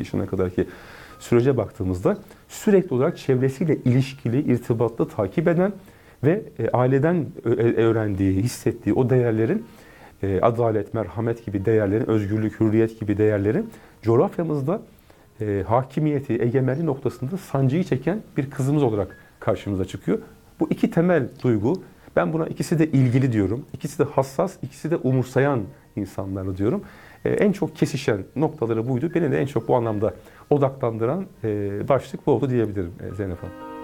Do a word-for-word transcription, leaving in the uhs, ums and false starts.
yaşına kadarki sürece baktığımızda sürekli olarak çevresiyle ilişkili, irtibatlı, takip eden ve e, aileden öğrendiği, hissettiği o değerlerin, e, adalet, merhamet gibi değerlerin, özgürlük, hürriyet gibi değerlerin coğrafyamızda e, hakimiyeti, egemenliği noktasında sancıyı çeken bir kızımız olarak karşımıza çıkıyor. Bu iki temel duygu, ben buna ikisi de ilgili diyorum, ikisi de hassas, ikisi de umursayan insanlar diyorum. E, en çok kesişen noktaları buydu. Beni de en çok bu anlamda odaklandıran e, başlık bu oldu diyebilirim e, Zeynep Hanım.